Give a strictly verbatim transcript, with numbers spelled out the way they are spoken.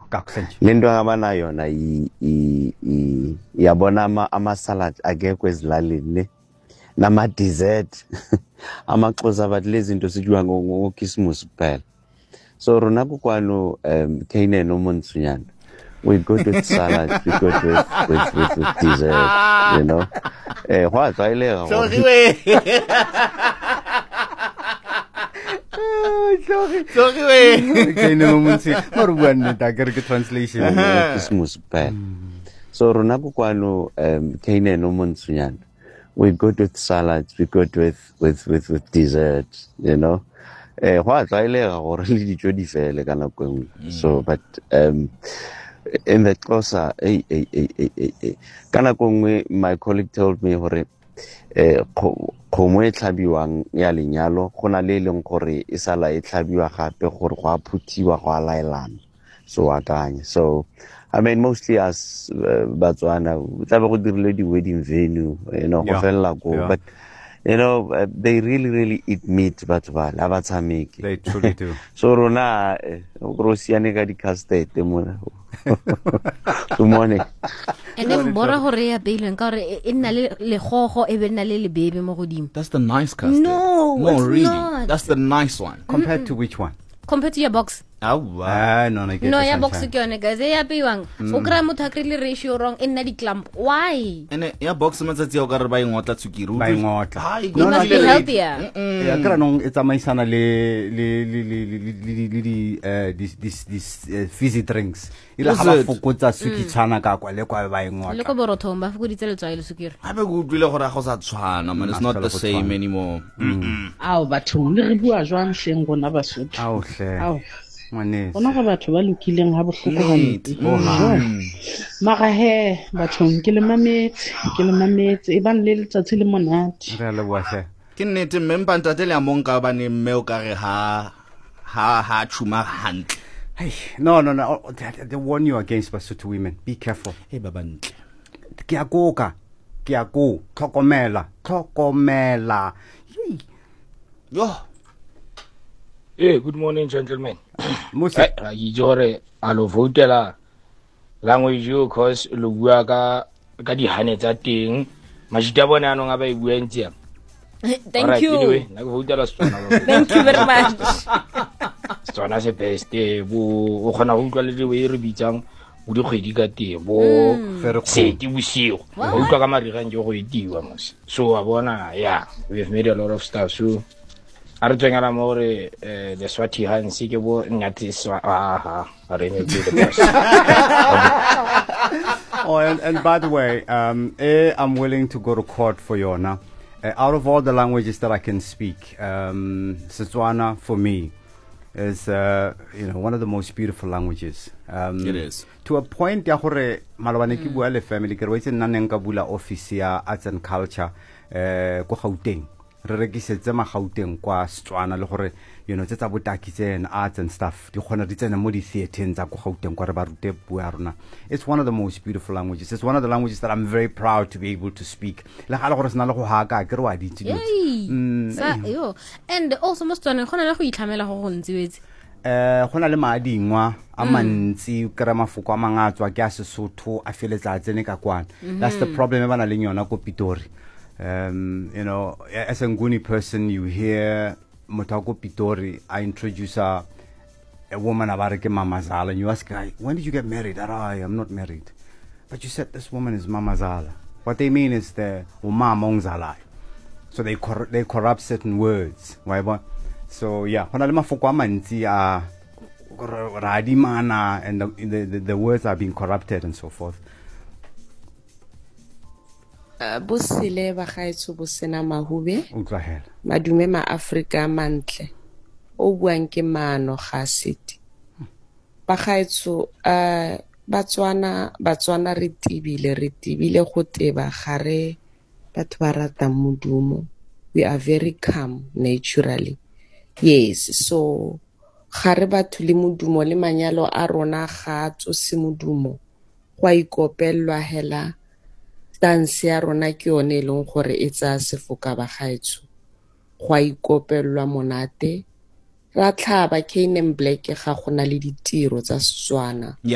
lento abana yona i i yabona ama ama salad akekho ezilalini ne nama dessert amaxhosa bathi lezi zinto sidliwa ngokhismusi kuphela so rona kukwano um Kane no Monsunyana we go to salad we go to with with, with, with dessert you know eh what tsaile sorry we sorry sorry we Kane no Monsunyana more one that get translation Christmas bad so rona kukwano um Kane no Monsunyana we go to salads we go to with with with, with dessert you know eh hwa tsaile gore le dijo di fele kana kweng so but um in the Xhosa eh eh eh eh kana kwengwe my colleague told me gore eh khomo e tlhabiwang ya lenyalo gona le leng gore e sala e tlhabiwa gape gore go a phuthiwa go a laelana so akanye so I mean mostly as Batswana tlabe go dirile di wedding venue you know go fella go but you know uh, they really really eat meat batho ba la ba tshameke they truly do so rona go siane ka di custard mona good morning and then bora hore ya beileng ka hore e nna le legogo e be nna le lebebe mo godimo that's the nice custard no no really not. That's the nice one compared mm-hmm. to which one compared to your box oh wow ah no no no ya box ke yone guys ya beiwang o kra mo thakrile ratio wrong in na di clump why ene ya box matsatsi ya o ka re ba ingotla tsukiri ba ingotla no no le healthier ya kra no e tsamaisana le le le le le di eh this this this fizzy drinks ila ga ba fokotsa suki tshana ka kwa le kwa ba ingotla le ko borothong ba fokoditse letswai le sukiri ha be go tlile gore go sa tshwana man it's not the same anymore ao batho le re bua jwang hleng gona basotho ao hle ao Monese. Ona ga batho ba lokileng ha bohloko hampe. Mara he batho ke le mametse, ke le mametse e ban le letsatsi le monate. Re le bua hle. Ke nnete mempa ntate le a monka ba ne mme o ka re ha ha ha tshuma hantle. Hey, no no no they warn you against Basotho women. Be careful. Hey baba ntle. Ke a koka. Ke a go tlhokomela, tlhokomela. Yo. Hey, good morning, gentlemen. Musa, I jore alo votela language you cause lo bua ka ka di hane tsa teng. Majita bona ano nga ba e buentse. Thank right, you. Anyway, na go votela Setswana. Thank you very much. Setswana se best bo o khona go utlwa le we re bitsang o di kgwedi ka teng bo se di busigo. Go utlwa ka marigang jo go itiwa mos. So wa bona yeah, we've made a lot of stuff so are tsengala more eh the Swati hansi ke bo nyati swa aha are ne be the boss. Oh, and, and by the way, um, eh, I'm willing to go to court for Yona. Uh, out of all the languages that I can speak, um, Setswana for me is uh, you know one of the most beautiful languages. Um, it is to a point. Ya gore malabane ki bua le family ke re itse nna neng ka bula office ya arts and culture eh ko Gauteng. Re rekisetse ma Gauteng kwa Setswana le gore you know tsetsa botaki tsena arts and stuff di khona di tsena mo di theaters tsa go Gauteng kwa re ba rute bua rona. It's one of the most beautiful languages. It's one of the languages that I'm very proud to be able to speak. Le ga le gore sna le go haka ke re wa di tsi sa yo and also mo Setswana khona le go itlhamela go go ntsiwetse eh gona le maadingwa a mantsi kra mafoko a mangatswa ke a Sesotho a feletsa tsene ka kwana. That's the problem e bana le yona ko Pitori. Um, you know, as a Nguni person, you hear Motako Pitori, I introduce a, a woman about Mama Zala, and you ask her, when did you get married? I am not married. But you said this woman is Mama Zala. What they mean is the Uma Mong Zala. So they cor they corrupt certain words. So yeah, when I fokwa manti a radimana and the, the, the, the words are being corrupted and so forth. Bosile ba gaetso bo sena mahube utlwahela madume ma Africa mantle o buang ke Maano Gaseti ba gaetso uh Batswana Batswana re tibile re tibile go teba gare batho ba rata modumo we are very calm naturally yes so gare batho le modumo le manyalo a rona ga tso se modumo gwa ikopelwa hela dance ya rona ke yone leng gore e tsa sefoka ba gaetso gwa ikopelwa monate ra tlhaba Kane Black ga gona le ditiro tsa Setswana